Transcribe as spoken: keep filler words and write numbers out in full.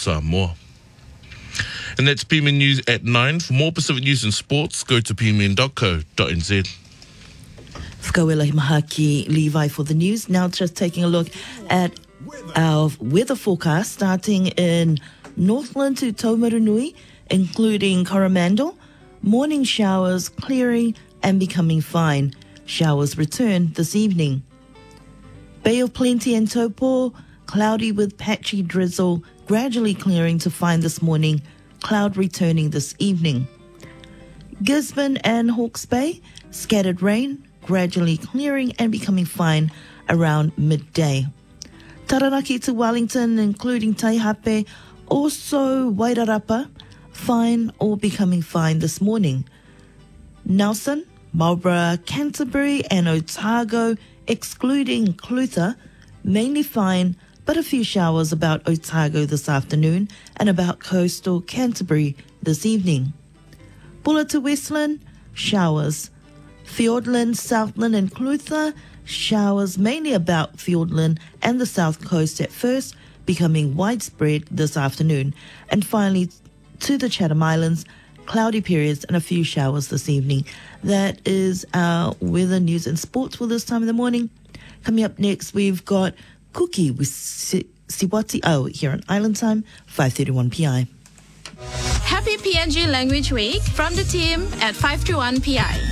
Samoa. And that's P M N News at nine. For more Pacific news and sports, go to p m n dot co dot n z. Whakawela Mahaki Levi for the news. Now just taking a look at our weather forecast starting in Northland to Taumarunui, including Coromandel. Morning showers clearing and becoming fine. Showers return this evening. Bay of Plenty and Taupo, cloudy with patchy drizzle, gradually clearing to fine this morning. Cloud returning this evening. Gisborne and Hawke's Bay, scattered rain, gradually clearing and becoming fine around midday. Taranaki to Wellington, including Taihape, also Wairarapa, fine or becoming fine this morning. Nelson, Marlborough, Canterbury and Otago, excluding Clutha, mainly fine, but a few showers about Otago this afternoon and about coastal Canterbury this evening. Bulla to Westland, showers. Fiordland, Southland and Clutha, showers mainly about Fiordland and the south coast at first, becoming widespread this afternoon. And finally, to the Chatham Islands, cloudy periods and a few showers this evening. That is our weather, news and sports for this time of the morning. Coming up next, we've got Cookie with Si- Siwati Au here on Island Time, five thirty-one p m. Happy P N G Language Week from the team at five thirty-one p m.